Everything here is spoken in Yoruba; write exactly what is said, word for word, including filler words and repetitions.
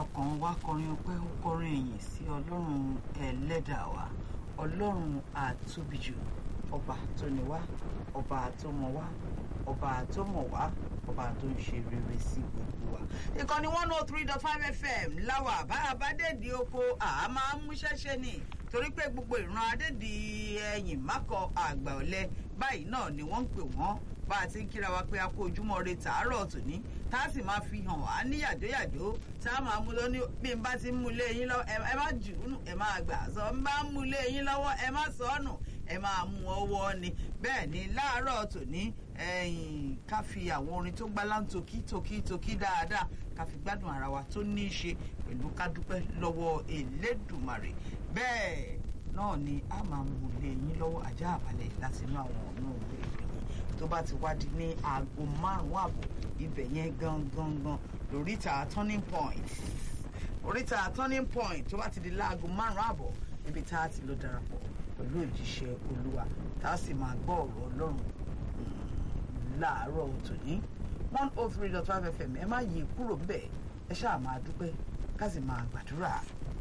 ọkàn wa kọrin ọpẹ́ ó kọrin ìyìn sí ọlọ́run ẹlẹ́dàá wa, ọlọ́run àtóbijù, ọba tó ní wá, ọba tó mọ̀ wá, ọba tó mọ̀ wá, ọba tó ń ṣe rere sí gbogbo wa. Ìkànnì one oh three dot five F M láwà bá a bá dédìí oko àá máa ń mú ṣẹ́ṣẹ́ ni torí pé gbogbo ìran adédìí ẹ̀yìn mákọ àgbà ọ̀lẹ báyìí náà ni wọ́n ń pè wọ́n bá a ti ń kíra wa pé a kó ojúmọ́ re tàárọ̀ tòní tá a sì máa fi hàn wá ní yàjóyàjó tá a máa mú lọ ní bí n bá ti ń mú lé yín lọ́wọ́ ẹ má jù ú nù ẹ máa gbà sọ n bá ń mú lé yín lọ́wọ́ ẹ má sọ ọ́ nù ẹ máa mú ọwọ́ ni. Bẹ́ẹ̀ ni láàárọ̀ tòní ẹ̀yìn ká fi àwọn orin tó gbá láǹtòkí tòkí tòkí dáadáa ká fi gbádùn ara wa tó ní í ṣe pẹ̀lú ká dúpẹ́ lọ́wọ́ Elédùmarè. Bẹ́ẹ̀ náà ni a máa mú lé yín lọ́wọ́ ajá àbálẹ̀ láti inú àwọn ọ̀nà òwe ìròyìn tó bá ti wádìí ní aago márùn-ún àbọ̀ ibẹ̀ yẹn gangan gan lóríta turning point oríta turning point tó bá ti di láago márùn-ún àbọ̀ níbi tá a ti lọ darapọ̀ pẹ̀lú òjíṣẹ́ Olúwa tá a sì máa gbọ́ ọ̀rọ̀ Ọlọ́run láàárọ̀ tòní one oh three dot five F M ẹ má yí kúrò ńbẹ̀ ẹ ṣáà máa dúpẹ́ ká sì máa gbàdúrà